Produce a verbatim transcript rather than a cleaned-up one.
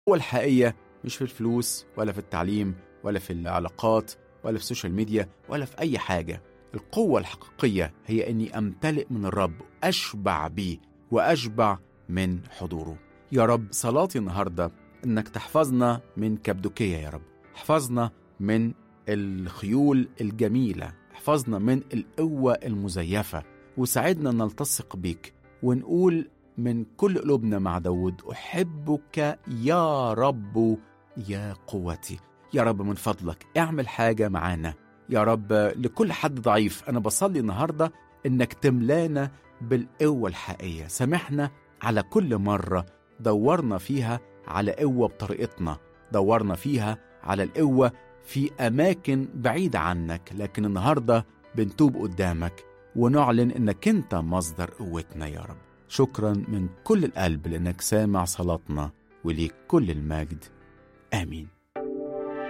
القوة الحقيقية مش في الفلوس ولا في التعليم ولا في العلاقات ولا في السوشيال ميديا ولا في أي حاجة. القوة الحقيقية هي أني أمتلئ من الرب، أشبع بيه وأشبع من حضوره. يا رب صلاتي النهاردة أنك تحفظنا من كبدوكية، يا رب احفظنا من الخيول الجميلة، احفظنا من القوة المزيفة، وساعدنا نلتصق بيك ونقول من كل قلوبنا مع داود: أحبك يا رب يا قوتي. يا رب من فضلك اعمل حاجة معانا يا رب. لكل حد ضعيف أنا بصلي النهاردة إنك تملانا بالقوة الحقيقية. سامحنا على كل مرة دورنا فيها على قوة بطريقتنا، دورنا فيها على القوة في أماكن بعيدة عنك، لكن النهاردة بنتوب قدامك ونعلن إنك أنت مصدر قوتنا يا رب. شكرا من كل القلب لأنك سامع صلاتنا، وليك كل المجد. آمين.